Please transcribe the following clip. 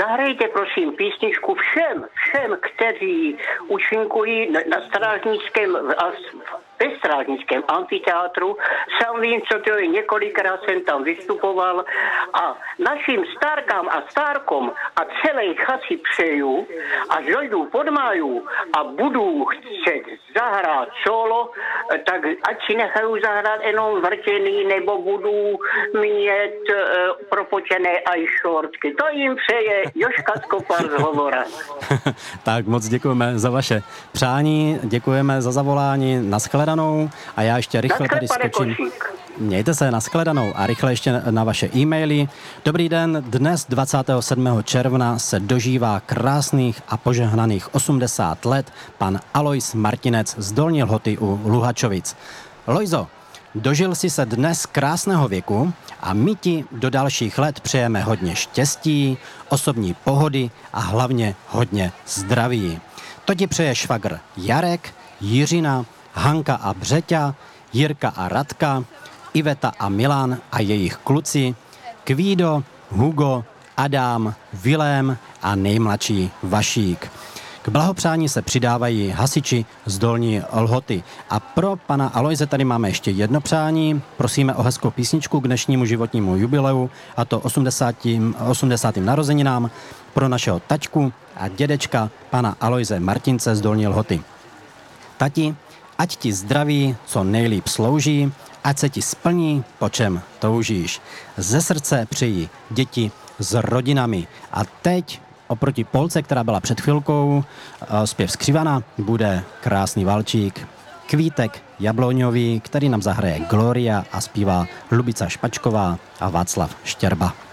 zahrajte prosím písničku všem, kteří účinkují na strážnickém ve strážnickém amfiteátru. Sám vím, co to je, několikrát jsem tam vystupoval a našim stárkám a stárkom a celé chasi přeju, až dojdu pod máju a budu chcet zahrát solo, tak ať si nechají zahrát jenom vrtěný, nebo budu mít propočené aj šortky. To jim přeje Jožka Skopar z Hovora. Tak moc děkujeme za vaše přání, děkujeme za zavolání, nashledanou a já ještě rychle tady skočím. Mějte se, nashledanou a rychle ještě na vaše e-maily. Dobrý den, dnes 27. června se dožívá krásných a požehnaných 80 let pan Alojz Martinec z Dolní Lhoty u Luhačovic. Lojzo, dožil si se dnes krásného věku a my ti do dalších let přejeme hodně štěstí, osobní pohody a hlavně hodně zdraví. To ti přeje švagr Jarek, Jiřina, Hanka a Břeťa, Jirka a Radka, Iveta a Milan a jejich kluci, Kvído, Hugo, Adam, Vilém a nejmladší Vašík. K blahopřání se přidávají hasiči z Dolní Lhoty. A pro pana Alojze tady máme ještě jedno přání. Prosíme o hezkou písničku k dnešnímu životnímu jubileu, a to 80. narozeninám pro našeho taťku a dědečka pana Alojze Martince z Dolní Lhoty. Tati, ať ti zdraví co nejlíp slouží, ať se ti splní, po čem toužíš. Ze srdce přeji děti s rodinami. A teď oproti polce, která byla před chvilkou, zpěv Skřivana, bude krásný valčík, Kvítek Jabloňový, který nám zahraje Gloria a zpívá Lubica Špačková a Václav Štěrba.